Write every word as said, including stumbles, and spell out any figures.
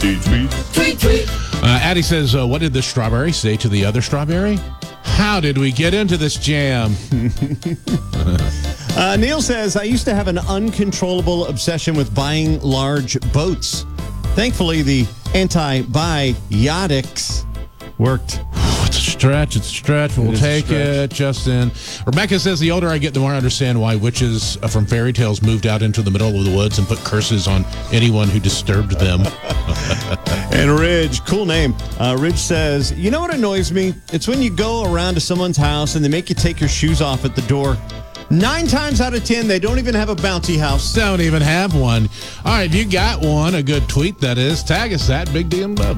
tweet, tweet. Tweet, tweet. Uh, Addie says, uh, what did the strawberry say to the other strawberry? How did we get into this jam? uh, Neil says, I used to have an uncontrollable obsession with buying large boats. Thankfully, the antibiotics worked. It's a stretch. It's a stretch. We'll take stretch. it, Justin. Rebecca says, the older I get, the more I understand why witches from fairy tales moved out into the middle of the woods and put curses on anyone who disturbed them. And Ridge, cool name. Uh, Ridge says, you know what annoys me? It's when you go around to someone's house and they make you take your shoes off at the door. Nine times out of ten, they don't even have a bouncy house. Don't even have one. All right, if you got one, a good tweet that is, tag us at Big D M W.